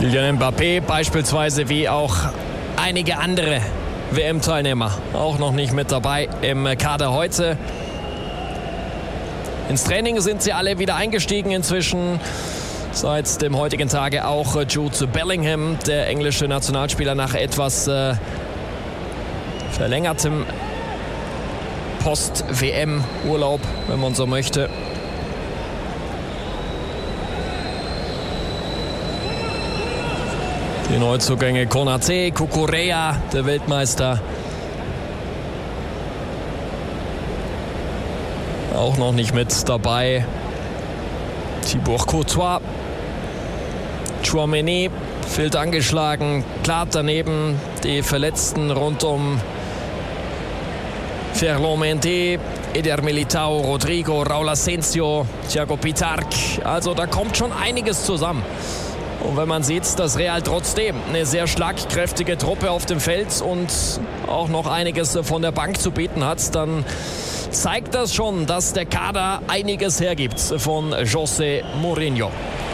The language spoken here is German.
Kylian Mbappé beispielsweise, wie auch einige andere WM-Teilnehmer, auch noch nicht mit dabei im Kader heute. Ins Training sind sie alle wieder eingestiegen inzwischen. Seit dem heutigen Tage auch Jude Bellingham, der englische Nationalspieler, nach etwas verlängertem Post-WM-Urlaub, wenn man so möchte. Die Neuzugänge Konate, Cucurella, der Weltmeister, auch noch nicht mit dabei. Thibaut Courtois, Tchouaméni fehlt angeschlagen, klar daneben die Verletzten rund um Ferland Mendy, Eder Militao, Rodrigo, Raúl Asensio, Thiago Pitarch. Also da kommt schon einiges zusammen. Und wenn man sieht, dass Real trotzdem eine sehr schlagkräftige Truppe auf dem Feld und auch noch einiges von der Bank zu bieten hat, dann zeigt das schon, dass der Kader einiges hergibt von José Mourinho.